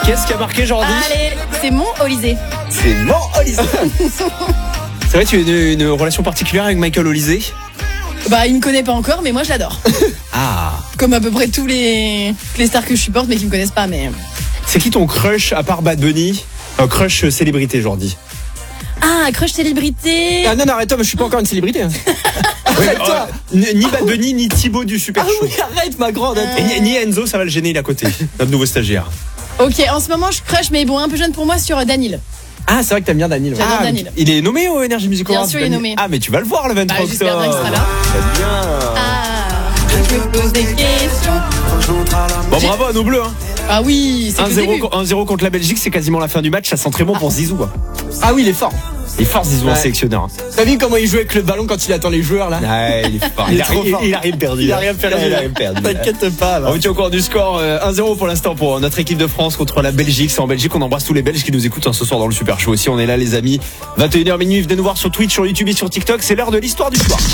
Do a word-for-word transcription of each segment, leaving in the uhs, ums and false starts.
Qu'est-ce qui a marqué Jordi? Allez, c'est mon Olysée. C'est mon Olysée. C'est vrai, tu as une, une relation particulière avec Michael Olysée? Bah, il me connaît pas encore, mais moi je l'adore. Ah. Comme à peu près tous les, les stars que je supporte, mais qui me connaissent pas. Mais c'est qui ton crush à part Bad Bunny? Un crush célébrité, Jordi? Ah, crush célébrité. Ah non, non, arrête-toi, mais je suis pas encore une célébrité. Hein. Oui, euh, ni Bad Bunny, ni Thibaut du Super ah Show. Oui, arrête, ma grande. Euh... Et ni, ni Enzo, ça va le gêner, il est à côté. Notre nouveau stagiaire. Ok, en ce moment, je crush, mais bon, un peu jeune pour moi, sur Daniel. Ah, c'est vrai que t'aimes bien Daniel. Ouais. J'adore Ah, Daniel. Il est nommé au Energy Music Awards? Bien sûr, il est nommé. Ah, mais tu vas le voir le vingt-trois bah, octobre. J'espère bien qu'il sera là. Très bien. Ah, je me pose des questions. Bon, bravo à nos bleus. Hein. Ah oui, c'est un zéro contre la Belgique, c'est quasiment la fin du match. Ça sent très bon pour Zizou. Hein. Ah oui, il est fort. Il est fort, Zizou, ouais. En sélectionneur. T'as vu comment il joue avec le ballon quand il attend les joueurs là? Ouais, il est fort. Il, il, est a, trop il, fort. il a rien perdu. Il a rien perdu. Il a rien perdu. T'inquiète pas. Là. On vous tient au courant du score. un zéro pour l'instant pour notre équipe de France contre la Belgique. C'est en Belgique. On embrasse tous les Belges qui nous écoutent hein, ce soir dans le Super Show aussi. On est là, les amis. vingt et une heures minuit. Venez nous voir sur Twitch, sur YouTube et sur TikTok. C'est l'heure de l'histoire du soir.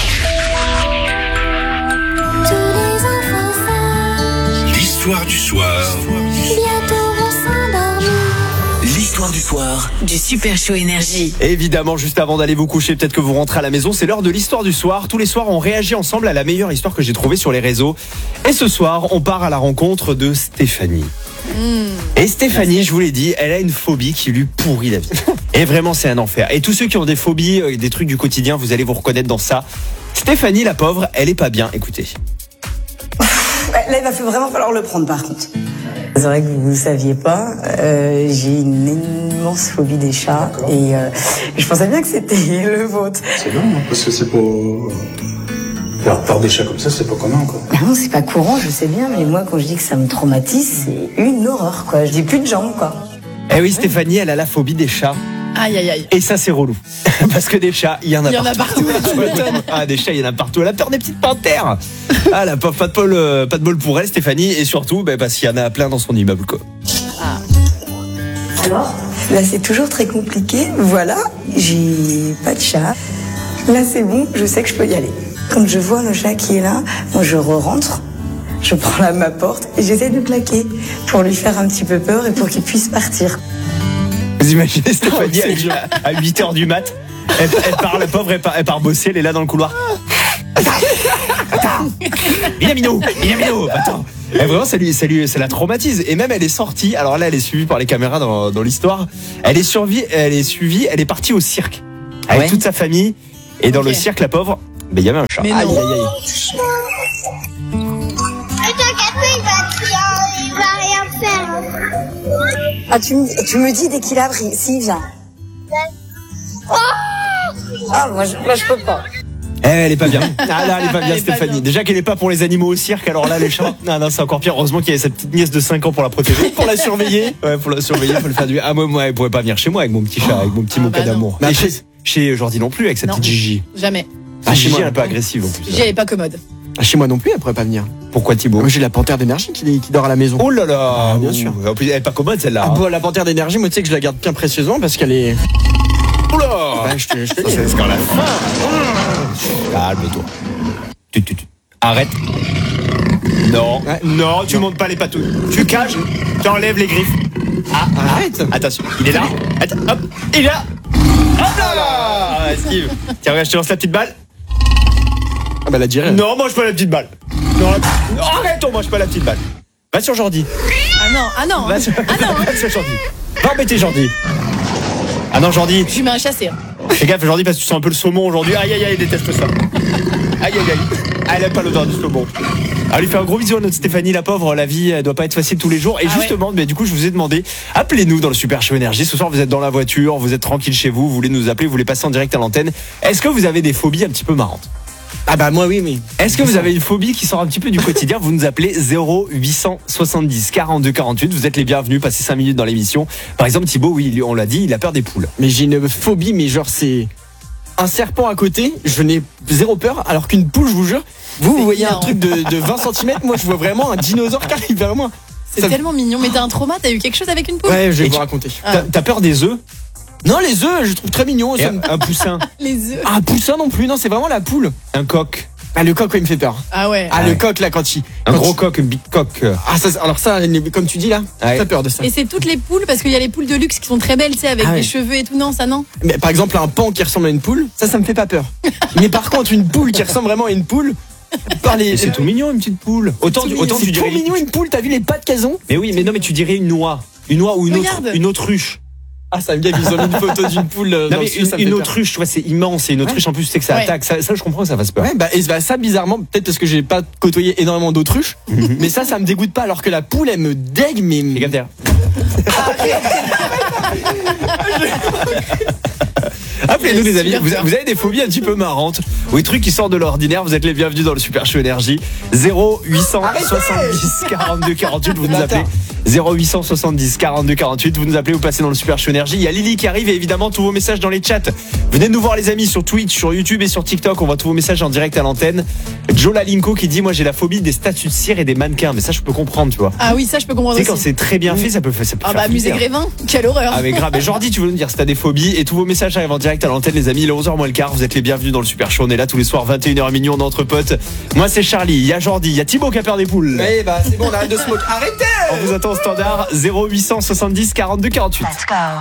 L'histoire du soir. L'histoire du soir du Super Show Énergie. Évidemment, juste avant d'aller vous coucher, peut-être que vous rentrez à la maison, c'est l'heure de l'histoire du soir. Tous les soirs, on réagit ensemble à la meilleure histoire que j'ai trouvée sur les réseaux. Et ce soir, on part à la rencontre de Stéphanie. Mmh. Et Stéphanie, je vous l'ai dit, elle a une phobie qui lui pourrit la vie. Et vraiment, c'est un enfer. Et tous ceux qui ont des phobies, euh, des trucs du quotidien, vous allez vous reconnaître dans ça. Stéphanie, la pauvre, elle est pas bien. Écoutez. Là, il va vraiment falloir le prendre, par contre. C'est vrai que vous ne saviez pas, euh, j'ai une immense phobie des chats. D'accord. Et euh, je pensais bien que c'était le vôtre. C'est long, hein, parce que c'est pas... La part des chats comme ça, c'est pas commun, quoi. Non, c'est pas courant, je sais bien, mais moi, quand je dis que ça me traumatise, c'est une horreur, quoi. Je dis plus de jambes, quoi. Eh oui, Stéphanie, elle a la phobie des chats. Aïe, aïe, aïe. Et ça, c'est relou. Parce que des chats, il y en a il y partout. Il y en a partout. Ah, des chats, il y en a partout. Elle a peur des petites panthères. Ah, la pauvre, pas de bol, euh, pas de bol pour elle, Stéphanie. Et surtout, bah, parce qu'il y en a plein dans son immeuble, quoi. Ah. Alors, là, c'est toujours très compliqué. Voilà, j'ai pas de chat. Là, c'est bon, je sais que je peux y aller. Quand je vois le chat qui est là, moi, je re-rentre. Je prends là ma porte et j'essaie de claquer pour lui faire un petit peu peur et pour qu'il puisse partir. Vous imaginez Stéphanie oh, à huit heures du mat, elle, elle part, la pauvre, elle part, elle part bosser, elle est là dans le couloir. Attends, attends, Minamino, Minamino, attends. Et vraiment, ça lui, ça lui, ça la traumatise. Et même, elle est sortie. Alors là, elle est suivie par les caméras dans, dans l'histoire. Elle est suivie, elle est suivie, elle est partie au cirque avec ouais. toute sa famille. Et dans okay. le cirque, la pauvre, ben il y avait un chat. Mais aïe, non. aïe, aïe. Il va rien faire. Ah, tu me, tu me dis dès qu'il a pris, s'il vient. Oh ah, moi je, moi je peux pas. Eh, elle est pas bien. Ah là, elle est pas bien, elle Stéphanie. Pas bien. Déjà qu'elle est pas pour les animaux au cirque, alors là, les chats. Non, non, c'est encore pire. Heureusement qu'il y avait cette petite nièce de cinq ans pour la protéger, pour la surveiller. Ouais, pour la surveiller, faut le faire du. Ah, moi, moi, elle pourrait pas venir chez moi avec mon petit chat, avec mon petit ah, moca bah d'amour. Mais chez, chez Jordi non plus, avec sa non. petite Gigi. Jamais. Ah, Gigi, elle est un peu agressive en plus. Gigi, elle est pas commode. Ah, chez moi non plus, elle pourrait pas venir. Pourquoi Thibaut? Moi j'ai la panthère d'énergie qui, qui dort à la maison. Oh là là, ah, bien sûr. En plus, elle est pas commode celle-là. Ah, bon, la panthère d'énergie, moi tu sais que je la garde bien précieusement parce qu'elle est. Oula bah, je te, je te ça, c'est quand la fin. Calme-toi. Tu, tu, tu. Arrête. Non, ouais. non, tu montes pas les patous. Tu caches, tu enlèves les griffes. Ah, arrête. Attention, il est là. Attends, hop, il est là. Hop là. Esquive. Tiens, regarde, je te lance la petite balle. Ah bah la dirait. Non, mange pas la petite balle. Non, la... Arrête, on mange pas la petite balle. Va sur Jordi. Ah non, ah non. Va sur, ah non. Va sur Jordi. Va embêter Jordi. Ah non, Jordi. Je lui mets un chassé. Hein. Fais gaffe, Jordi, parce que tu sens un peu le saumon aujourd'hui. Aïe, aïe, aïe, il déteste ça. Aïe, aïe, aïe. Elle aime pas l'odeur du saumon. Alors, lui fait un gros bisou à notre Stéphanie, la pauvre. La vie, elle doit pas être facile tous les jours. Et ah justement, ouais. bah, du coup, je vous ai demandé, appelez-nous dans le Super Show Énergie. Ce soir, vous êtes dans la voiture, vous êtes tranquille chez vous, vous voulez nous appeler, vous voulez passer en direct à l'antenne. Est-ce que vous avez des phobies un petit peu marrantes? Ah bah moi oui mais est-ce que vous avez une phobie qui sort un petit peu du quotidien? Vous nous appelez zéro huit cent soixante-dix quarante-deux quarante-huit. Vous êtes les bienvenus, passez cinq minutes dans l'émission. Par exemple Thibaut, oui, on l'a dit, il a peur des poules. Mais j'ai une phobie, mais genre c'est un serpent à côté, je n'ai zéro peur, alors qu'une poule, je vous jure, vous, vous voyez énorme. Un truc de, de vingt centimètres, moi je vois vraiment un dinosaure qui arrive vers moi. C'est ça... tellement mignon, mais t'as un trauma, t'as eu quelque chose avec une poule? Ouais, je vais Et vous tu... raconter. Ah. T'as peur des œufs? Non, les œufs, je trouve très mignon. Ça... Un poussin? Les œufs. Un poussin non plus, non, c'est vraiment la poule. Un coq? Ah, le coq, ouais, il me fait peur. Ah ouais. Ah, Ah le ouais. coq, là, quand il. Un quand gros il- coq, un big coq. Ah, ça, alors ça, comme tu dis là, Ouais. j'ai peur de ça. Et c'est toutes les poules, parce qu'il y a les poules de luxe qui sont très belles, tu sais, avec Ah ouais. des cheveux et tout. Non, ça non. Mais par exemple, un pan qui ressemble à une poule, ça, ça me fait pas peur. Mais par contre, une poule qui ressemble vraiment à une poule, par les. Et c'est tout mignon, une petite poule. Autant, C'est tu- tout autant mignon, tu c'est trop dirais. mignon une poule, t'as vu les pattes qu'elles ont? Mais oui, mais non, mais tu dirais une noix. Une noix ou une autre, Regarde. une autruche. Ah, ça me gave, ils ont mis une photo d'une poule. euh, Non, dans mais le sud, une, ça me une fait peur. autruche, tu vois, c'est immense. Et une autruche, en plus, tu sais que ça Ouais. attaque. Ça, ça, je comprends que ça fasse peur. Ouais, bah, et bah, ça, bizarrement, peut-être parce que j'ai pas côtoyé énormément d'autruches, mais ça, ça me dégoûte pas, alors que la poule, elle me dégue, mais. Fais gaffe derrière. Appelez-nous les amis, Super vous, peur. vous avez des phobies un petit peu marrantes ou des trucs qui sortent de l'ordinaire, vous êtes les bienvenus dans le Super Show Énergie. Zéro huit cent soixante-dix quarante-deux quarante-huit, vous nous appelez. Zéro huit cent soixante-dix quarante-deux quarante-huit, vous nous appelez, vous passez dans le Super Show Énergie. Il y a Lily qui arrive et évidemment tous vos messages dans les chats. Venez nous voir les amis sur Twitch, sur YouTube et sur TikTok, on voit tous vos messages en direct à l'antenne. Joe Lalinko qui dit moi j'ai la phobie des statues de cire et des mannequins, mais ça je peux comprendre, tu vois. Ah oui, ça je peux comprendre Tu sais quand aussi. c'est très bien fait, ça peut, ça peut Ah faire bah, musée flipper. Grévin, quelle horreur. Ah mais grave, et Jordi tu veux nous dire si t'as des phobies et tous vos messages arrivent en direct à l'antenne les amis, il est onze heures moins le quart, vous êtes les bienvenus dans le Super Show, on est là tous les soirs vingt et une heures minuit, on est entre potes. Moi c'est Charlie, il y a Jordi, il y a Thibaut qui a peur des poules. Ouais, bah, c'est bon, on arrête de se moquer. Arrêtez! On vous attend au standard zéro huit cent soixante-dix quarante-deux quarante-huit.